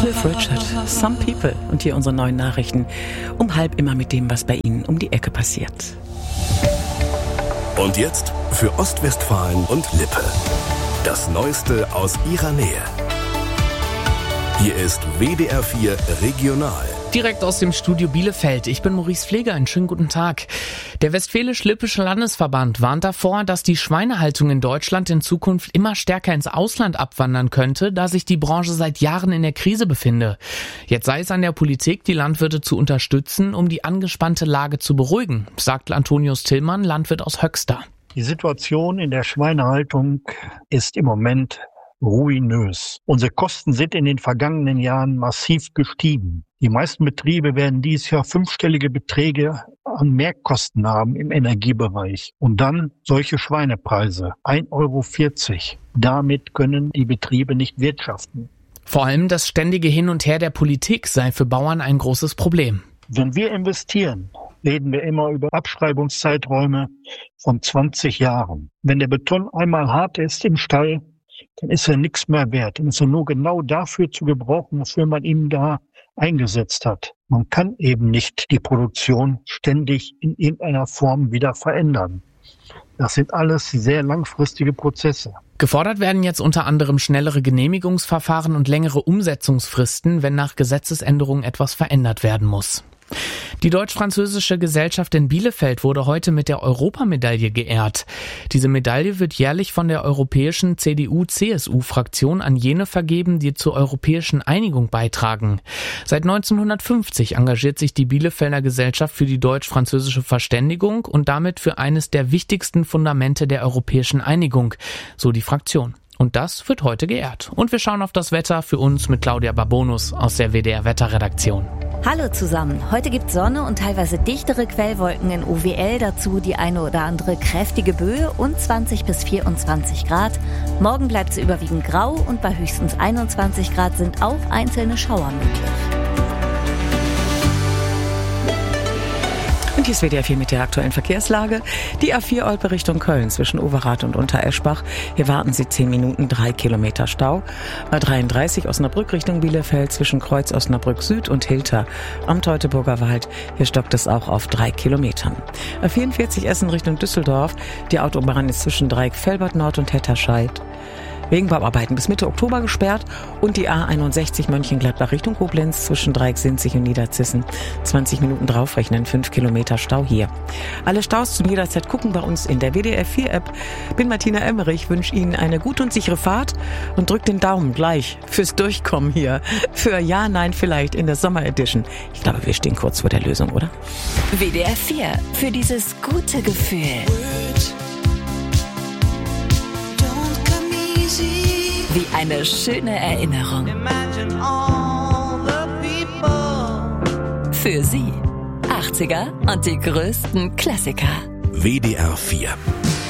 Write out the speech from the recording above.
Cliff Richard, Some People. Und hier unsere neuen Nachrichten. Um 12:30 immer mit dem, was bei Ihnen um die Ecke passiert. Und jetzt für Ostwestfalen und Lippe. Das Neueste aus ihrer Nähe. Hier ist WDR 4 Regional. Direkt aus dem Studio Bielefeld. Ich bin Maurice Pfleger. Einen schönen guten Tag. Der Westfälisch-Lippische Landesverband warnt davor, dass die Schweinehaltung in Deutschland in Zukunft immer stärker ins Ausland abwandern könnte, da sich die Branche seit Jahren in der Krise befinde. Jetzt sei es an der Politik, die Landwirte zu unterstützen, um die angespannte Lage zu beruhigen, sagt Antonius Tillmann, Landwirt aus Höxter. Die Situation in der Schweinehaltung ist im Moment ruinös. Unsere Kosten sind in den vergangenen Jahren massiv gestiegen. Die meisten Betriebe werden dieses Jahr 5-stellige Beträge an Mehrkosten haben im Energiebereich. Und dann solche Schweinepreise, 1,40 €. Damit können die Betriebe nicht wirtschaften. Vor allem das ständige Hin und Her der Politik sei für Bauern ein großes Problem. Wenn wir investieren, reden wir immer über Abschreibungszeiträume von 20 Jahren. Wenn der Beton einmal hart ist im Stall, dann ist er nichts mehr wert. Dann ist er nur genau dafür zu gebrauchen, wofür man ihn da eingesetzt hat. Man kann eben nicht die Produktion ständig in irgendeiner Form wieder verändern. Das sind alles sehr langfristige Prozesse. Gefordert werden jetzt unter anderem schnellere Genehmigungsverfahren und längere Umsetzungsfristen, wenn nach Gesetzesänderungen etwas verändert werden muss. Die Deutsch-Französische Gesellschaft in Bielefeld wurde heute mit der Europamedaille geehrt. Diese Medaille wird jährlich von der europäischen CDU-CSU-Fraktion an jene vergeben, die zur europäischen Einigung beitragen. Seit 1950 engagiert sich die Bielefelder Gesellschaft für die deutsch-französische Verständigung und damit für eines der wichtigsten Fundamente der europäischen Einigung, so die Fraktion. Und das wird heute geehrt. Und wir schauen auf das Wetter für uns mit Claudia Babonus aus der WDR-Wetterredaktion. Hallo zusammen. Heute gibt es Sonne und teilweise dichtere Quellwolken in OWL. Dazu die eine oder andere kräftige Böe und 20 bis 24 Grad. Morgen bleibt es überwiegend grau und bei höchstens 21 Grad sind auch einzelne Schauer möglich. Und hier ist WDR 4 mit der aktuellen Verkehrslage. Die A4 Olpe Richtung Köln zwischen Overath und Untereschbach. Hier warten Sie 10 Minuten, 3 Kilometer Stau. A33 Osnabrück Richtung Bielefeld zwischen Kreuz Osnabrück Süd und Hilter am Teutoburger Wald. Hier stockt es auch auf 3 Kilometern. A44 Essen Richtung Düsseldorf. Die Autobahn ist zwischen Dreieck Velbert Nord und Hetterscheid wegen Bauarbeiten bis Mitte Oktober gesperrt und die A61 Mönchengladbach Richtung Koblenz zwischen Dreieck Sinzig und Niederzissen. 20 Minuten draufrechnen, 5 Kilometer Stau hier. Alle Staus zum jederzeit gucken bei uns in der WDR 4 App. Bin Martina Emmerich, wünsche Ihnen eine gute und sichere Fahrt und drückt den Daumen gleich fürs Durchkommen hier. Für Ja, Nein, Vielleicht in der Sommer Edition. Ich glaube, wir stehen kurz vor der Lösung, oder? WDR 4 für dieses gute Gefühl. Wie eine schöne Erinnerung. Für Sie 80er und die größten Klassiker. WDR 4